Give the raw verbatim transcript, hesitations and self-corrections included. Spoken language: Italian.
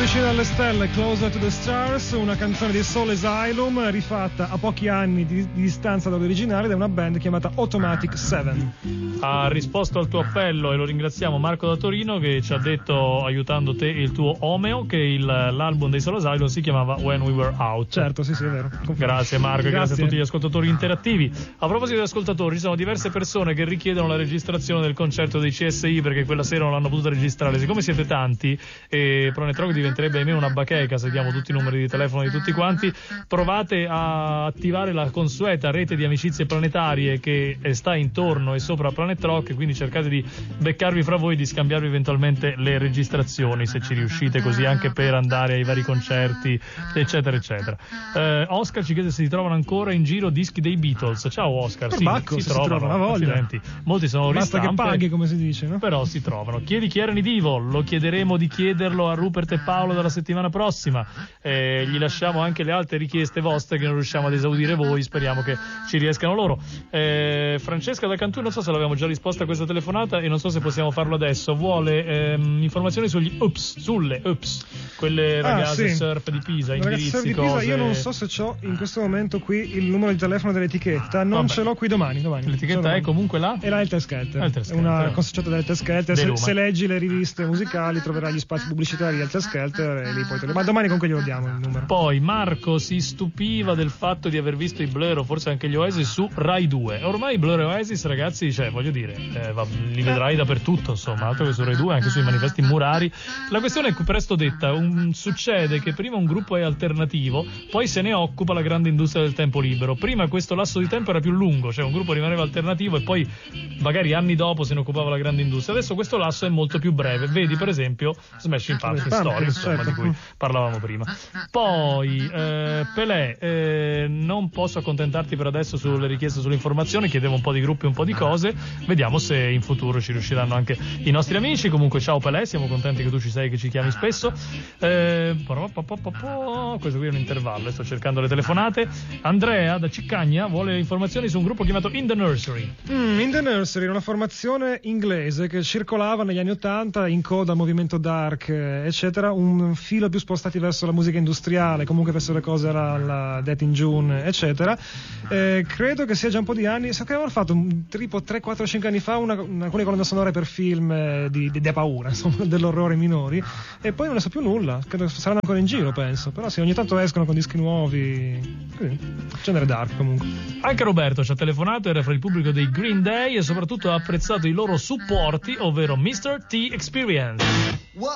Vicino alle stelle, Closer to the Stars, una canzone di Soul Asylum rifatta a pochi anni di, di distanza dall'originale da una band chiamata Automatic Seven. Ha risposto al tuo appello e lo ringraziamo Marco da Torino, che ci ha detto, aiutando te e il tuo Omeo, che il, l'album dei Soul Asylum si chiamava When We Were Out. Certo, sì, sì, è vero. Grazie Marco, grazie. grazie a tutti gli ascoltatori interattivi. A proposito di ascoltatori, ci sono diverse persone che richiedono la registrazione del concerto dei C S I perché quella sera non l'hanno potuta registrare. Siccome siete tanti e Pronetrog diventerebbe ahimè una bacheca se diamo tutti i numeri di telefono di tutti quanti, provate a attivare la consueta rete di amicizie planetarie che sta intorno e sopra Planet Rock, quindi cercate di beccarvi fra voi, di scambiarvi eventualmente le registrazioni se ci riuscite, così anche per andare ai vari concerti eccetera eccetera. eh, Oscar ci chiede se si trovano ancora in giro dischi dei Beatles. Ciao Oscar. Sì, Bacco, si, si trovano, trovano, a voglia. accidenti. Molti sono basta ristampe, che paghi, come si dice, no? Però si trovano. Chiedi chi erano i Divo, lo chiederemo di chiederlo a Rupert e Paolo dalla settimana prossima. Eh, gli lasciamo anche le altre richieste vostre che non riusciamo ad esaudire voi, speriamo che ci riescano loro. eh, Francesca da Cantù, non so se l'avevamo già risposta a questa telefonata e non so se possiamo farlo adesso, vuole ehm, informazioni sugli ups, sulle ups, quelle ragazze ah, sì. surf di Pisa, indirizzi, surf di Pisa, cose. io non so se ho in questo momento qui il numero di telefono dell'etichetta, non Vabbè. ce l'ho qui domani, domani. L'etichetta è comunque là? E là è il Teskelter, Helter è una Skelter. consociata del Teskelter. Se, Roma. se leggi le riviste musicali troverai gli spazi pubblicitari del Teskelter e lì poi te li... ma domani comunque glielo diamo il numero. Poi Marco si stupiva del fatto di aver visto i Blur o forse anche gli Oasis su Rai due. Ormai i Blur e Oasis, ragazzi, cioè voglio dire, eh, va, li vedrai dappertutto, insomma, altro che su Rai due, anche sui manifesti murari. La questione è presto detta, un, succede che prima un gruppo è alternativo, poi se ne occupa la grande industria del tempo libero. Prima questo lasso di tempo era più lungo, cioè un gruppo rimaneva alternativo e poi magari anni dopo se ne occupava la grande industria. Adesso questo lasso è molto più breve, vedi per esempio Smashing Pumpkins Story, insomma, certo. di cui parlavamo prima. Poi eh, Pelé, eh, non posso accontentarti per adesso sulle richieste, sulle informazioni, chiedevo un po' di gruppi, un po' di cose, vediamo se in futuro ci riusciranno anche i nostri amici. Comunque ciao Pelé, siamo contenti che tu ci sei, che ci chiami spesso. eh, questo qui è un intervallo, sto cercando le telefonate. Andrea da Ciccagna vuole informazioni su un gruppo chiamato In The Nursery. Mm, In The Nursery, una formazione inglese che circolava negli anni ottanta in coda al movimento dark eccetera, un filo più spostati verso la musica industriale, comunque verso le cose alla Death in June eccetera. Eh, credo che sia già un po' di anni, so che avevano fatto un tipo tre, quattro, cinque anni fa una, una, alcune colonne sonore per film eh, di, di, di paura, insomma, dell'orrore minori, e poi non ne so più nulla, credo che saranno ancora in giro, penso, però sì, ogni tanto escono con dischi nuovi, così, genere dark comunque. Anche Roberto ci ha telefonato, era fra il pubblico dei Green Day e soprattutto ha apprezzato i loro supporti, ovvero mister T Experience.